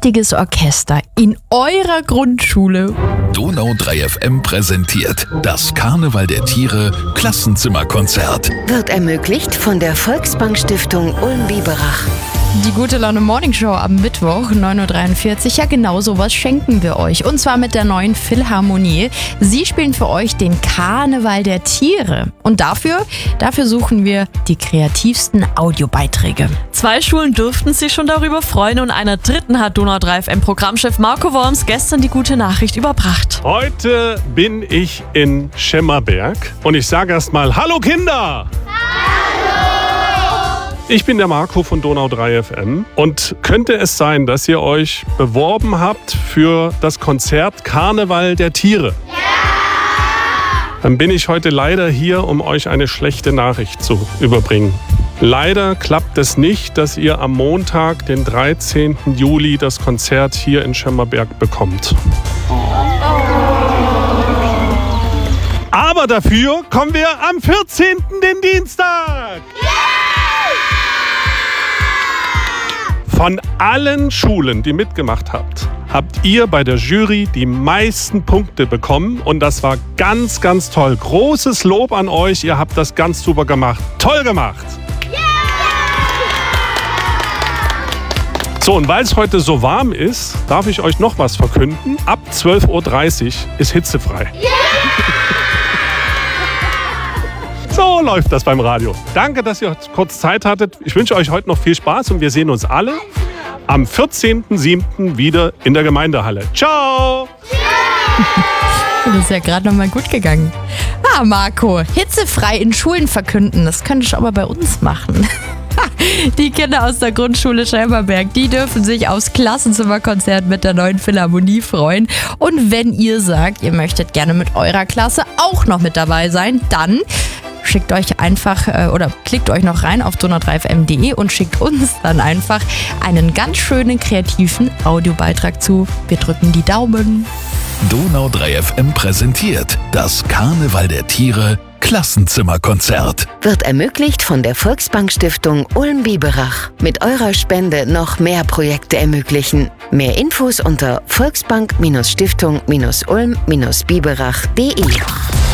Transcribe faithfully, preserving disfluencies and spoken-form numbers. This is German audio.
richtiges Orchester in eurer Grundschule. Donau drei F M präsentiert das Karneval der Tiere Klassenzimmerkonzert. Wird ermöglicht von der Volksbank Stiftung Ulm-Biberach. Die Gute Laune Morning Show am Mittwoch, neun Uhr dreiundvierzig. Ja, genau sowas schenken wir euch. Und zwar mit der neuen Philharmonie. Sie spielen für euch den Karneval der Tiere. Und dafür, dafür suchen wir die kreativsten Audiobeiträge. Zwei Schulen dürften sich schon darüber freuen und einer dritten hat Donau drei F M Programmchef Marco Worms gestern die gute Nachricht überbracht. Heute bin ich in Schemmerberg und ich sage erst mal Hallo Kinder! Ich bin der Marco von Donau drei F M und könnte es sein, dass ihr euch beworben habt für das Konzert Karneval der Tiere? Ja! Dann bin ich heute leider hier, um euch eine schlechte Nachricht zu überbringen. Leider klappt es nicht, dass ihr am Montag, den dreizehnten Juli, das Konzert hier in Schemmerberg bekommt. Aber dafür kommen wir am vierzehnten den Dienstag! Von allen Schulen, die mitgemacht habt, habt ihr bei der Jury die meisten Punkte bekommen und das war ganz, ganz toll. Großes Lob an euch, ihr habt das ganz super gemacht. Toll gemacht! Yeah! So, und weil es heute so warm ist, darf ich euch noch was verkünden. Ab zwölf Uhr dreißig ist hitzefrei. Yeah! So läuft das beim Radio. Danke, dass ihr kurz Zeit hattet. Ich wünsche euch heute noch viel Spaß und wir sehen uns alle am vierzehnten siebten wieder in der Gemeindehalle. Ciao! Das ist ja gerade noch mal gut gegangen. Ah, Marco, hitzefrei in Schulen verkünden, das könnte ich aber bei uns machen. Die Kinder aus der Grundschule Schemmerberg, die dürfen sich aufs Klassenzimmerkonzert mit der neuen Philharmonie freuen. Und wenn ihr sagt, ihr möchtet gerne mit eurer Klasse auch noch mit dabei sein, dann schickt euch einfach äh, oder klickt euch noch rein auf donau drei f m punkt de und schickt uns dann einfach einen ganz schönen kreativen Audiobeitrag zu. Wir drücken die Daumen. Donau drei F M präsentiert das Karneval der Tiere Klassenzimmerkonzert. Wird ermöglicht von der Volksbank Stiftung Ulm-Biberach. Mit eurer Spende noch mehr Projekte ermöglichen. Mehr Infos unter volksbank Stiftung Ulm Biberach punkt de.